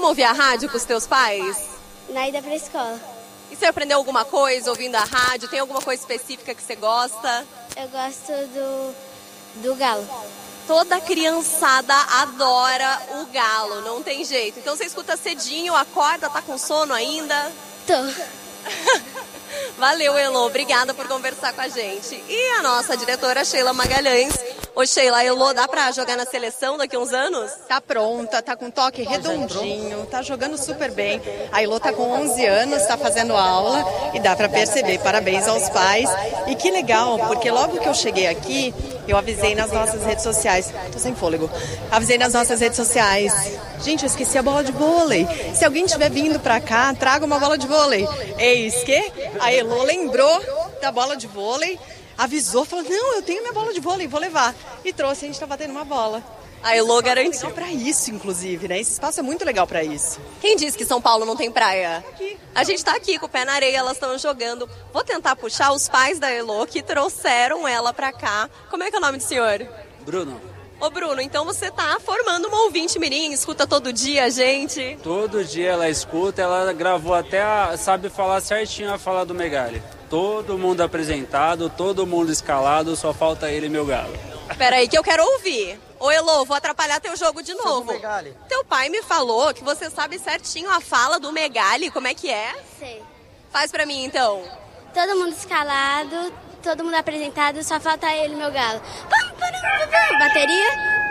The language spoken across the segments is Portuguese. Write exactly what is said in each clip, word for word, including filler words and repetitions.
costuma ouvir a rádio com os teus pais? Na ida pra escola. E você aprendeu alguma coisa ouvindo a rádio? Tem alguma coisa específica que você gosta? Eu gosto do, do galo. Toda criançada adora o galo, não tem jeito. Então você escuta cedinho, acorda, tá com sono ainda? Tô. Valeu, Elô. Obrigada por conversar com a gente. E a nossa diretora, Sheila Magalhães. Ô, Sheila, a Elô dá pra jogar na seleção daqui a uns anos? Tá pronta, tá com toque redondinho, tá jogando super bem. A Elô tá com onze anos, tá fazendo aula e dá pra perceber. Parabéns aos pais. E que legal, porque logo que eu cheguei aqui, eu avisei nas nossas redes sociais. Tô sem fôlego. Avisei nas nossas redes sociais. Gente, eu esqueci a bola de vôlei. Se alguém estiver vindo pra cá, traga uma bola de vôlei. Eis que a Elô lembrou da bola de vôlei, avisou, falou, não, eu tenho minha bola de vôlei, vou levar. E trouxe, a gente tá batendo uma bola. A Elô garantiu. É legal pra isso, inclusive, né? Esse espaço é muito legal pra isso. Quem disse que São Paulo não tem praia? Aqui. A gente tá aqui com o pé na areia, elas estão jogando. Vou tentar puxar os pais da Elô que trouxeram ela pra cá. Como é que é o nome do senhor? Bruno. Ô Bruno, então você tá formando uma ouvinte mirim, escuta todo dia a gente? Todo dia ela escuta, ela gravou até, a, sabe falar certinho a fala do Megali. Todo mundo apresentado, todo mundo escalado, só falta ele e meu galo. Peraí que eu quero ouvir. Ô Elô, vou atrapalhar teu jogo de novo. Teu pai me falou que você sabe certinho a fala do Megali, como é que é? Sei. Faz pra mim então. Todo mundo escalado, todo mundo apresentado, só falta ele e meu galo. Bateria.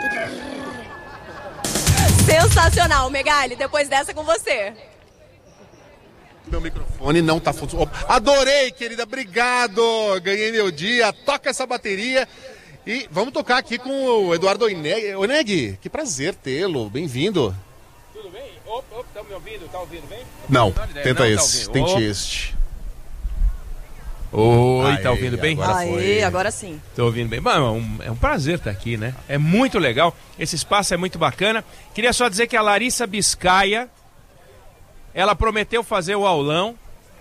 Sensacional, Megali. Depois dessa é com você. Meu microfone não tá funcionando. Adorei, querida. Obrigado. Ganhei meu dia. Toca essa bateria. E vamos tocar aqui com o Eduardo Oineg. Oineg, que prazer tê-lo. Bem-vindo. Tudo bem? Opa, opa, tá me ouvindo? Tá ouvindo bem? Não, tenta não, esse. tá Tente Opa. este. Oi, Aê, tá ouvindo bem? agora Aê, foi. agora sim. Tô ouvindo bem. Bom, é um, é um prazer estar aqui, né? É muito legal. Esse espaço é muito bacana. Queria só dizer que a Larissa Biscaia, ela prometeu fazer o aulão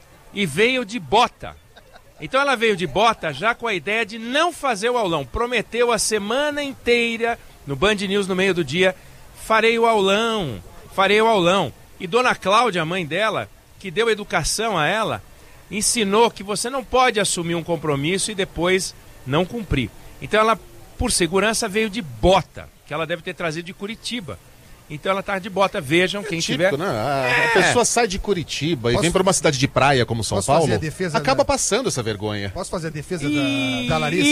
e veio de bota. Então ela veio de bota já com a ideia de não fazer o aulão. Prometeu a semana inteira no Band News no meio do dia, farei o aulão, farei o aulão. E Dona Cláudia, a mãe dela, que deu educação a ela, ensinou que você não pode assumir um compromisso e depois não cumprir. Então ela, por segurança, veio de bota, que ela deve ter trazido de Curitiba. Então ela tá de bota, vejam quem tiver. Típico, né? A, É. a pessoa sai de Curitiba Posso- e vem para uma cidade de praia como São Posso fazer Paulo, a defesa acaba da- passando essa vergonha. Posso fazer a defesa E- da, da Larissa?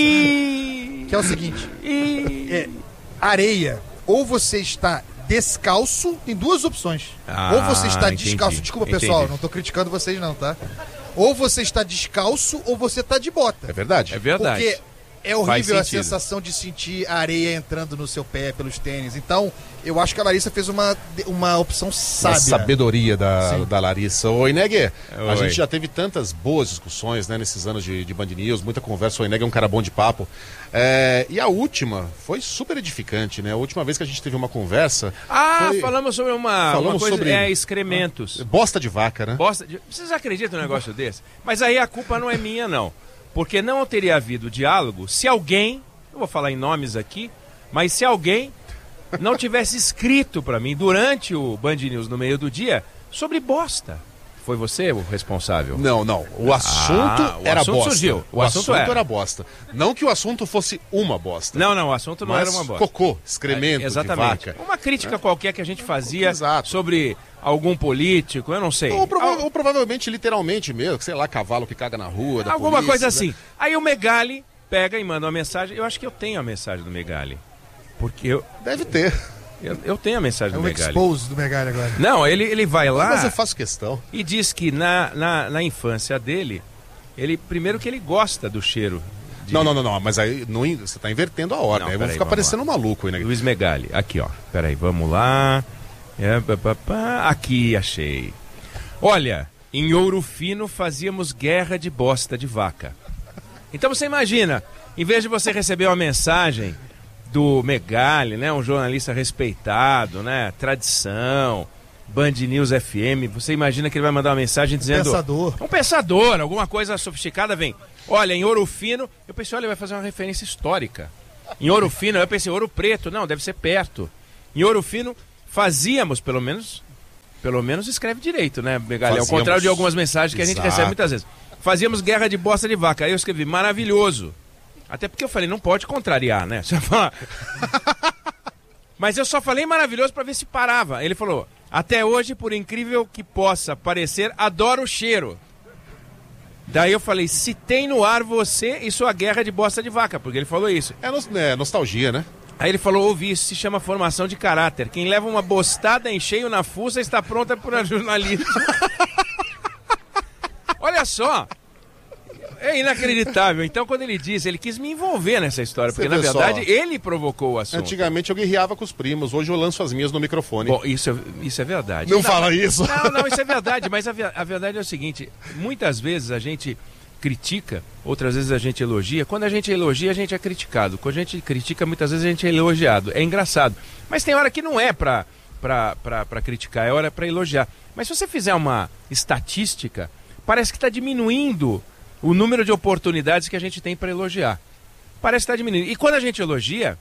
E- Que é o seguinte, e- é, areia, ou você está descalço, tem duas opções. Ah, ou você está entendi, descalço, desculpa pessoal, entendi. não estou criticando vocês não, tá? Ou você está descalço ou você está de bota. É verdade? É verdade. Porque é horrível a sentido. sensação de sentir a areia entrando no seu pé pelos tênis. Então, eu acho que a Larissa fez uma, uma opção A sábia. sabedoria da, Sim. da Larissa. Oi, Neg, a Oi. gente já teve tantas boas discussões, né, nesses anos de, de Band News, muita conversa. O Neg é um cara bom de papo. É, e a última foi super edificante, né? A última vez que a gente teve uma conversa. Ah, foi- falamos sobre uma, Falamos uma coisa, sobre- é, excrementos. Bosta de vaca, né? Bosta de... Vocês acreditam num negócio desse? Mas aí a culpa não é minha, não. Porque não teria havido diálogo se alguém, eu vou falar em nomes aqui, mas se alguém não tivesse escrito para mim durante o Band News no meio do dia sobre bosta. Foi você o responsável? Não, não. O assunto Ah, o era assunto bosta. surgiu. O O, assunto assunto, é. era bosta. Não que o assunto fosse uma bosta. Não, não, o assunto não mas era uma bosta. cocô, excremento É, exatamente. de vaca. Uma crítica qualquer que a gente fazia Exato. sobre algum político, eu não sei. Ou, prova- Al- ou provavelmente, literalmente mesmo, sei lá, cavalo que caga na rua. Da Alguma polícia, coisa né? assim. Aí o Megali pega e manda uma mensagem. Eu acho que eu tenho a mensagem do Megali. Porque eu, Deve ter. eu, eu tenho a mensagem É do um Megali. expose do Megali agora. Não, ele, ele vai lá Mas eu faço questão. e diz que na, na, na infância dele, ele primeiro que ele gosta do cheiro. De... Não, não, não, não. Mas aí não, você tá invertendo a ordem. Não, aí eu vou peraí, ficar vamos parecendo um maluco aí, né? Luiz Megali. Aqui, ó. Peraí, vamos lá. É, pá, pá, pá. Aqui, achei. Olha, em Ouro Fino fazíamos guerra de bosta de vaca. Então você imagina, em vez de você receber uma mensagem do Megali, né, um jornalista respeitado, né, tradição, Band News F M, você imagina que ele vai mandar uma mensagem dizendo... pensador. Um pensador, alguma coisa sofisticada, vem. Olha, em Ouro Fino, eu pensei, olha, ele vai fazer uma referência histórica. Em Ouro Fino, eu pensei, Ouro Preto, não, deve ser perto. Em Ouro Fino, fazíamos, pelo menos, Pelo menos escreve direito, né, Megali? Ao Fazíamos... contrário de algumas mensagens que a gente Exato. recebe muitas vezes. Fazíamos guerra de bosta de vaca. Aí eu escrevi, maravilhoso. Até porque eu falei, não pode contrariar, né? Você fala... Mas eu só falei maravilhoso pra ver se parava. Ele falou, até hoje, por incrível que possa parecer, adoro o cheiro. Daí eu falei, se tem no ar você e sua guerra de bosta de vaca, porque ele falou isso. É, nos- é nostalgia, né? Aí ele falou, ouvi, isso se chama formação de caráter. Quem leva uma bostada em cheio na fuça está pronta para jornalismo. Olha só, é inacreditável. Então quando ele diz, ele quis me envolver nessa história, Você porque na vê só. verdade ele provocou o assunto. Antigamente eu guerreava com os primos, hoje eu lanço as minhas no microfone. Bom, isso é, isso é verdade. Não fala isso. Não, não, isso é verdade, mas a, ve- a verdade é o seguinte, muitas vezes a gente critica, outras vezes a gente elogia. Quando a gente elogia, a gente é criticado. Quando a gente critica, muitas vezes a gente é elogiado. É engraçado. Mas tem hora que não é pra, pra, pra, pra criticar, é hora pra elogiar. Mas se você fizer uma estatística, parece que está diminuindo o número de oportunidades que a gente tem para elogiar. Parece que está diminuindo. E quando a gente elogia,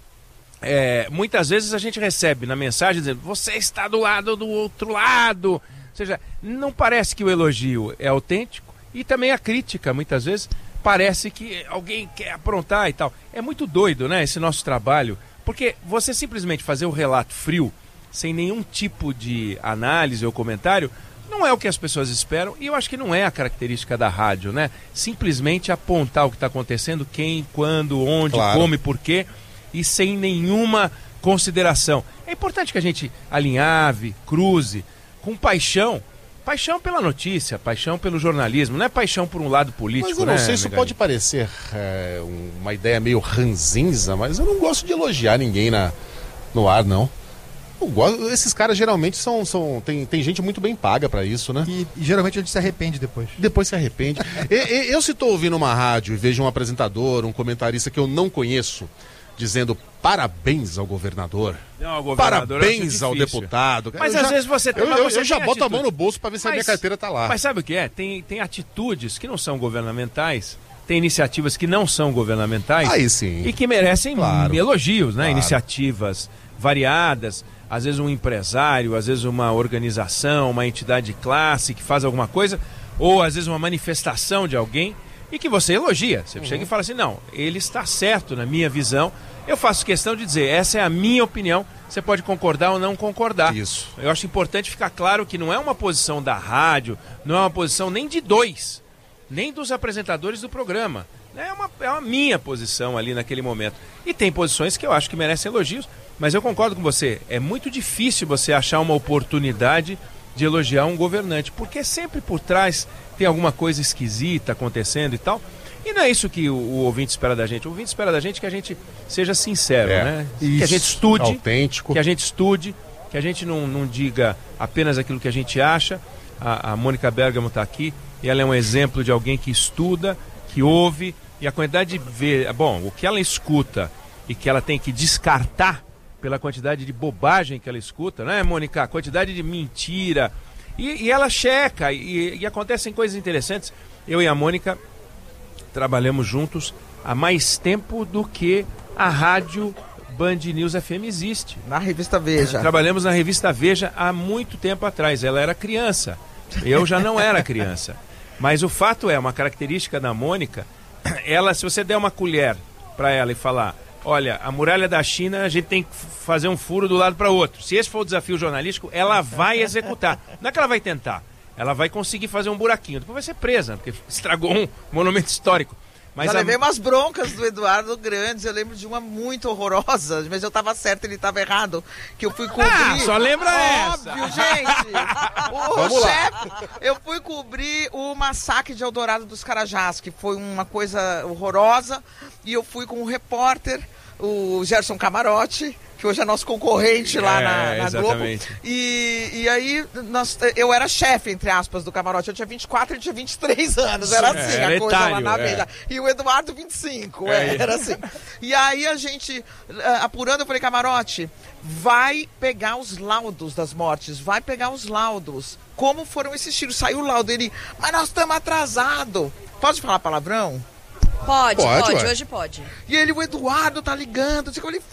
é, muitas vezes a gente recebe na mensagem dizendo, você está do lado do outro lado. Ou seja, não parece que o elogio é autêntico. E também a crítica, muitas vezes, parece que alguém quer aprontar e tal. É muito doido, né, esse nosso trabalho. Porque você simplesmente fazer o relato frio, sem nenhum tipo de análise ou comentário, não é o que as pessoas esperam. E eu acho que não é a característica da rádio, né? Simplesmente apontar o que está acontecendo, quem, quando, onde, Claro. como e por quê, e sem nenhuma consideração. É importante que a gente alinhave, cruze, com paixão. Paixão pela notícia, paixão pelo jornalismo, não é paixão por um lado político, Mas eu não né, sei, isso Megali? pode parecer é, um- uma ideia meio ranzinza, mas eu não gosto de elogiar ninguém na, no ar, não. Eu gosto, esses caras geralmente são. são tem, tem gente muito bem paga pra isso, né? E, e geralmente a gente se arrepende depois. Depois se arrepende. E- e- eu, se estou ouvindo uma rádio e vejo um apresentador, um comentarista que eu não conheço, dizendo parabéns ao governador. Não, o governador eu Parabéns acho ao difícil. deputado. Mas Eu às já- vezes você tem, Eu, mas eu- você eu já tem boto a atitude. mão no bolso pra ver se a minha Mas- carteira tá lá. Mas sabe o que é? Tem, tem atitudes que não são governamentais, tem iniciativas que não são governamentais Aí sim. e que merecem Claro. elogios, né? Claro. Iniciativas variadas, às vezes um empresário, às vezes uma organização, uma entidade de classe que faz alguma coisa, ou às vezes uma manifestação de alguém e que você elogia. Você Uhum. chega e fala assim, não, ele está certo na minha visão. Eu faço questão de dizer, essa é a minha opinião, você pode concordar ou não concordar. Isso. Eu acho importante ficar claro que não é uma posição da rádio, não é uma posição nem de dois, nem dos apresentadores do programa. É uma, é uma minha posição ali naquele momento. E tem posições que eu acho que merecem elogios, mas eu concordo com você, é muito difícil você achar uma oportunidade de elogiar um governante, porque sempre por trás tem alguma coisa esquisita acontecendo e tal. E não é isso que o, o ouvinte espera da gente. O ouvinte espera da gente que a gente seja sincero, É. né? Isso. Que a gente estude, Autêntico. que a gente estude, que a gente não, não diga apenas aquilo que a gente acha. A, a Mônica Bergamo está aqui e ela é um exemplo de alguém que estuda, que ouve, e a quantidade de ver, bom, o que ela escuta e que ela tem que descartar pela quantidade de bobagem que ela escuta, né, Mônica? A quantidade de mentira. E, e ela checa, e, e acontecem coisas interessantes. Eu e a Mônica trabalhamos juntos há mais tempo do que a rádio Band News F M existe. Na revista Veja. Trabalhamos na revista Veja há muito tempo atrás. Ela era criança. Eu já não era criança. Mas o fato é, uma característica da Mônica, ela, se você der uma colher para ela e falar, olha, a muralha da China, a gente tem que fazer um furo do lado para o outro. Se esse for o desafio jornalístico, ela vai executar. Não é que ela vai tentar. Ela vai conseguir fazer um buraquinho. Depois vai ser presa, porque estragou um monumento histórico. Mas Já a- levei umas broncas do Eduardo grandes, eu lembro de uma muito horrorosa, mas eu tava certo, ele tava errado, que eu fui cobrir... Ah, só lembra essa. Óbvio, gente! O Vamos lá. chefe, eu fui cobrir o massacre de Eldorado dos Carajás, que foi uma coisa horrorosa, e eu fui com um repórter, o Gerson Camarote, que hoje é nosso concorrente lá É, na, na Globo. exatamente. E, e aí, nós, eu era chefe, entre aspas, do Camarote. Eu tinha vinte e quatro e ele tinha vinte e três anos. Era É, assim era a coisa lá etário, na é. Veja. E o Eduardo, vinte e cinco. É. É, era assim. E aí a gente, ah, apurando, eu falei, Camarote, vai pegar os laudos das mortes. Vai pegar os laudos. Como foram esses tiros? Saiu o laudo. Ele, mas nós estamos atrasados. Pode falar palavrão? Pode, Pode, pode, ué. hoje pode. E ele, o Eduardo tá ligando. Eu falei,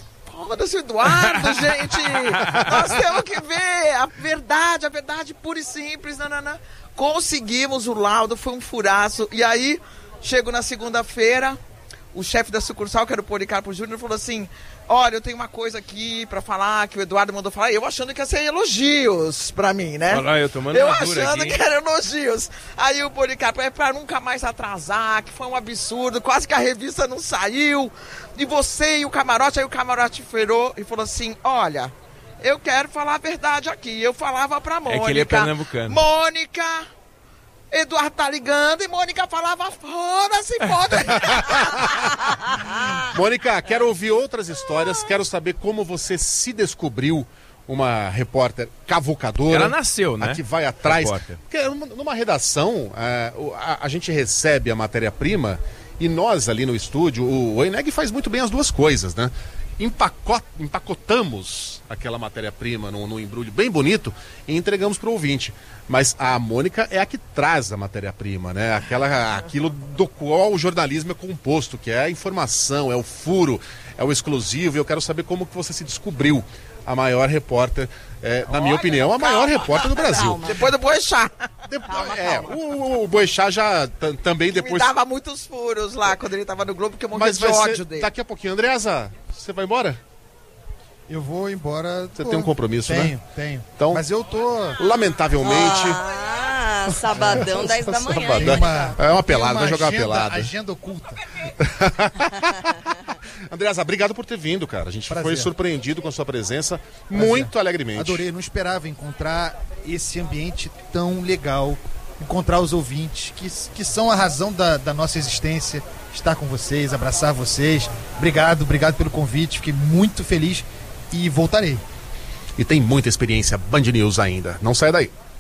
foda-se o Eduardo, gente. Nós temos que ver a verdade, a verdade pura e simples. Nanana. Conseguimos o laudo, foi um furaço. E aí, chego na segunda-feira, o chefe da sucursal, que era o Policarpo Júnior, falou assim: olha, eu tenho uma coisa aqui pra falar, que o Eduardo mandou falar. Eu achando que ia ser elogios pra mim, né? Olha lá, eu tomando Eu uma dura achando aqui, que era elogios. Aí o Policarpo, é pra nunca mais atrasar, que foi um absurdo, quase que a revista não saiu. E você e o Camarote, aí o Camarote ferou e falou assim: olha, eu quero falar a verdade aqui. Eu falava pra Mônica. É que ele é pernambucano. Mônica, Eduardo tá ligando, e Mônica falava: foda-se, foda-se. Mônica, quero ouvir outras histórias, quero saber como você se descobriu uma repórter cavucadora. Ela nasceu, né? A que vai atrás. Repórter. Porque numa, numa redação, é, a, a gente recebe a matéria-prima e nós ali no estúdio, o, o Eneg faz muito bem as duas coisas, né? Empacot, empacotamos aquela matéria-prima num, num embrulho bem bonito e entregamos para o ouvinte. Mas a Mônica é a que traz a matéria-prima, né? Aquela, aquilo do qual o jornalismo é composto, que é a informação, é o furo, é o exclusivo. E eu quero saber como que você se descobriu a maior repórter, é, na minha opinião, a maior repórter do Brasil. Calma. Depois do Boechat. Depois, é, o, o Boechat já t- também depois... Me dava muitos furos lá quando ele tava no Globo, porque eu morria Mas de vai ódio ser, dele. daqui a pouquinho, Andreasa, você vai embora? Eu vou embora. Você pô, tem um compromisso, tenho, né? Tenho, tenho. Então, mas eu tô... Lamentavelmente... Ah, sabadão, dez da manhã. Sabadão. Uma, É uma pelada, uma vai jogar agenda, uma pelada. Agenda oculta. Andreasa, obrigado por ter vindo, cara. A gente Prazer. foi surpreendido com a sua presença, Prazer. muito alegremente. Adorei, não esperava encontrar esse ambiente tão legal, encontrar os ouvintes, que, que são a razão da, da nossa existência, estar com vocês, abraçar vocês. Obrigado, obrigado pelo convite, fiquei muito feliz e voltarei. E tem muita experiência Band News ainda. Não saia daí.